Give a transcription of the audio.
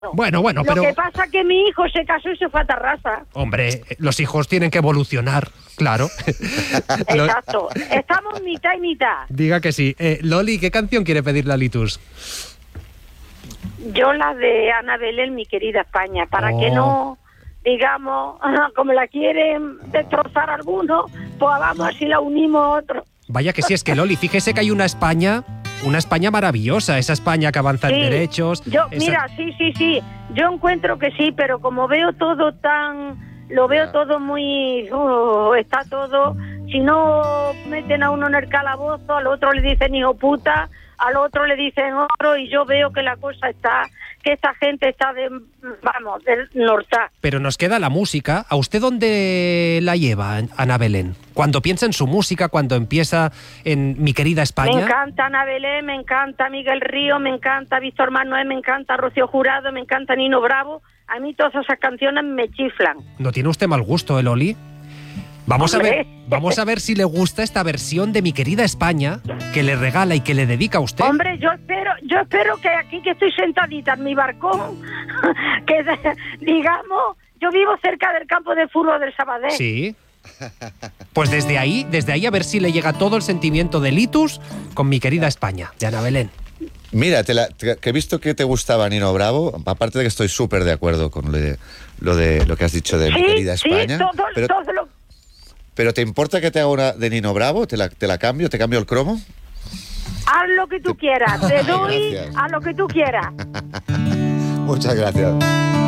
Bueno, pero... Lo que pasa es que mi hijo se casó y se fue a Tarrasa. Hombre, los hijos tienen que evolucionar, claro. Exacto. Estamos mitad y mitad. Diga que sí. Loli, ¿qué canción quiere pedirle a Litus? Yo la de Ana Belén, mi querida España, para que no, digamos, como la quieren destrozar algunos, pues vamos así la unimos a otros. Vaya que sí, es que Loli, fíjese que hay una España maravillosa, esa España que avanza en derechos. Mira, sí, yo encuentro que sí, pero como veo todo lo veo todo muy, está todo, si no meten a uno en el calabozo, al otro le dicen hijo puta, al otro le dicen otro, y yo veo que la cosa está, que esta gente está del norte. Pero nos queda la música. ¿A usted dónde la lleva, Ana Belén? Cuando piensa en su música, cuando empieza en Mi querida España. Me encanta Ana Belén, me encanta Miguel Río, me encanta Víctor Manuel, me encanta Rocío Jurado, me encanta Nino Bravo. A mí todas esas canciones me chiflan. ¿No tiene usted mal gusto, Loli? Vamos a ver si le gusta esta versión de Mi querida España que le regala y que le dedica a usted. Hombre, yo espero que aquí que estoy sentadita en mi barcón, que digamos, yo vivo cerca del campo de fútbol del Sabadell. Sí. Pues desde ahí a ver si le llega todo el sentimiento de Litus con Mi querida España, de Ana Belén. Mira, que he visto que te gustaba Nino Bravo, aparte de que estoy súper de acuerdo con lo que has dicho de Mi querida España. Sí, todo lo... ¿Pero te importa que te haga una de Nino Bravo? ¿Te la cambio? ¿Te cambio el cromo? Haz lo que tú quieras, te doy a lo que tú quieras. Muchas gracias.